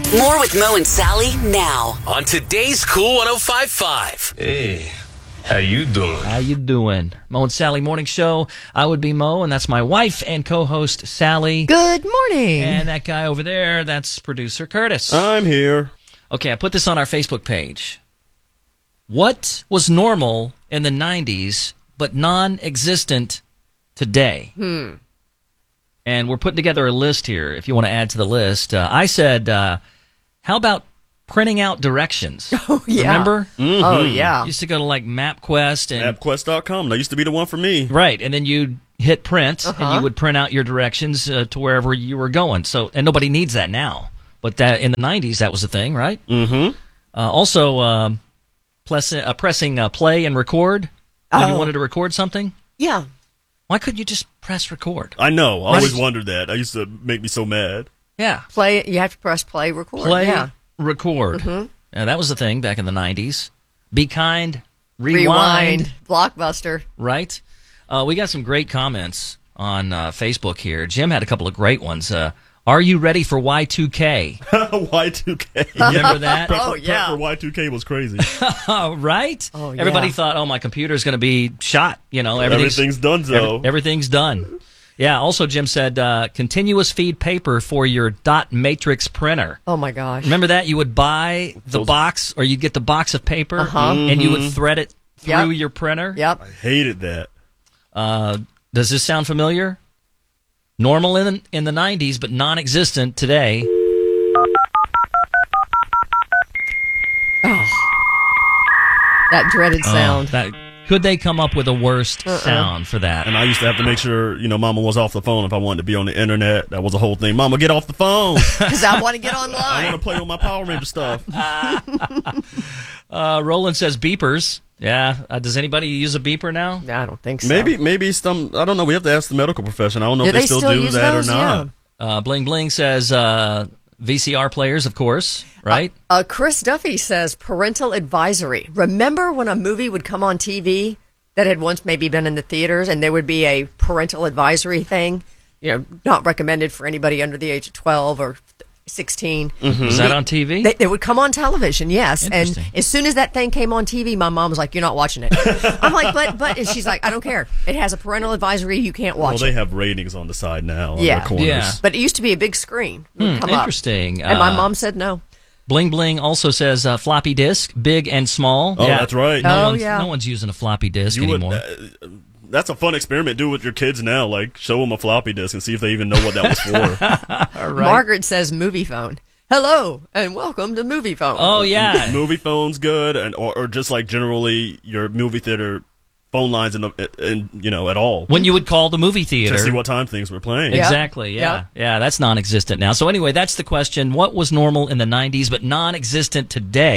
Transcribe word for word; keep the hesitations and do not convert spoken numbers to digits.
More with Mo and Sally now on today's Cool one oh five point five. Hey, how you doing? How you doing? Mo and Sally Morning Show. I would be Mo, and that's my wife and co-host, Sally. Good morning. And that guy over there, that's producer Curtis. I'm here. Okay, I put this on our Facebook page. What was normal in the nineties, but non-existent today? Hmm. And we're putting together a list here, if you want to add to the list. Uh, I said, uh, how about printing out directions? Oh, yeah. Remember? Mm-hmm. Oh, yeah. Used to go to, like, MapQuest. and MapQuest dot com. That used to be the one for me. Right, and then you'd hit print, Uh-huh. and you would print out your directions uh, to wherever you were going. So, and nobody needs that now. But that in the nineties, that was the thing, right? Mm-hmm. Uh, also, um, press, uh, pressing uh, play and record when Oh. you wanted to record something. Yeah. Why couldn't you just press record? I know. I always Right. wondered that. I used to make me so mad. Yeah. Play. You have to press play, record. Play, Yeah. record. Mm-hmm. Yeah, that was the thing back in the nineties. Be kind, rewind. Rewind. Blockbuster. Right? Uh, we got some great comments on uh, Facebook here. Jim had a couple of great ones. Uh, are you ready for Y two K? Y two K. Remember that? Oh, Prep yeah. for Y two K was crazy. Oh, right? Oh, yeah. Everybody thought, oh, my computer's going to be shot. You know, everything's, Everything's done, so. every- everything's done. Yeah, also, Jim said, uh, continuous feed paper for your dot matrix printer. Oh, my gosh. Remember that? You would buy the Those- box, or you'd get the box of paper, Uh-huh. and you would thread it through Yep. your printer. Yep. I hated that. Uh, does this sound familiar? Normal in in the nineties, but non-existent today. That dreaded sound. Oh, that, could they come up with a worst Uh-uh. sound for that? And I used to have to make sure, you know, Mama was off the phone if I wanted to be on the internet. That was the whole thing. Mama, get off the phone. Because I want to get I online. want to play with my Power Ranger stuff. Uh, Roland says beepers. Yeah. Uh, does anybody use a beeper now? No, I don't think so. Maybe, maybe some, I don't know. We have to ask the medical profession. I don't know Do if they, they still, still do use that those? or not. Uh, Bling Bling says uh, V C R players, of course, right? Uh, Chris Duffy says parental advisory. Remember when a movie would come on T V that had once maybe been in the theaters and there would be a parental advisory thing? You know, not recommended for anybody under the age of twelve or sixteen. Was that on T V? They, they would come on television, yes. And Interesting. as soon as that thing came on T V, my mom was like, "You're not watching it." I'm like, "But, but," and she's like, "I don't care. It has a parental advisory. You can't Well, watch they it." have ratings on the side now. On Yeah. their corners. Yeah. But it used to be a big screen. It would Hmm, come up. interesting. And my Uh, mom said no. Bling Bling also says uh, floppy disk, big and small. Oh, Yeah. that's right. No, Oh, one's, yeah. no one's using a floppy disk You would, anymore. uh, that's a fun experiment. Do it with your kids now. Like, show them a floppy disk and see if they even know what that was for. All right. Margaret says movie phone. Hello and welcome to movie phone. Oh, yeah. Movie phone's good, and or, or just like generally your movie theater phone lines in, the, in you know at all When you would call the movie theater. to see what time things were playing. Yeah. Exactly, yeah. Yeah, that's non-existent now. So anyway, that's the question. What was normal in the nineties but non-existent today?